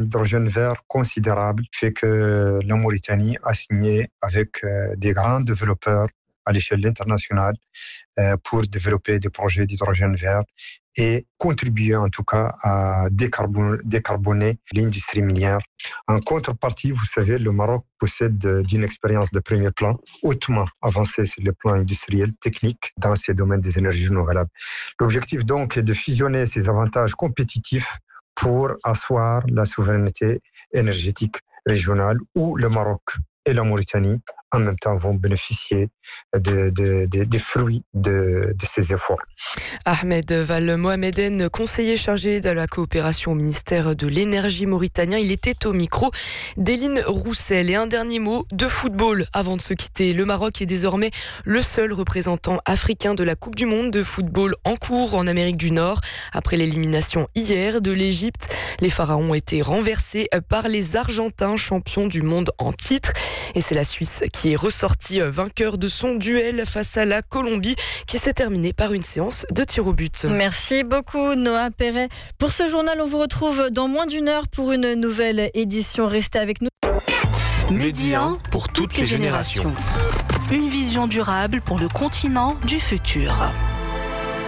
d'hydrogène vert considérable, fait que la Mauritanie a signé avec des grands développeurs à l'échelle internationale pour développer des projets d'hydrogène vert et contribuer en tout cas à décarboner l'industrie minière. En contrepartie, vous savez, le Maroc possède d'une expérience de premier plan hautement avancée sur le plan industriel, technique, dans ces domaines des énergies renouvelables. L'objectif donc est de fusionner ces avantages compétitifs pour asseoir la souveraineté énergétique régionale où le Maroc et la Mauritanie en même temps vont bénéficier des fruits de ces efforts. Ahmed Val Mohameden, conseiller chargé de la coopération au ministère de l'Énergie mauritanien, il était au micro d'Éline Roussel. Et un dernier mot de football avant de se quitter. Le Maroc est désormais le seul représentant africain de la Coupe du Monde de football en cours en Amérique du Nord. Après l'élimination hier de l'Égypte, les Pharaons ont été renversés par les Argentins, champions du monde en titre. Et c'est la Suisse qui est ressortie vainqueur de son duel face à la Colombie, qui s'est terminé par une séance de tir au but. Merci beaucoup Noah Perret. Pour ce journal, on vous retrouve dans moins d'une heure pour une nouvelle édition. Restez avec nous. Média pour toutes les générations. Une vision durable pour le continent du futur.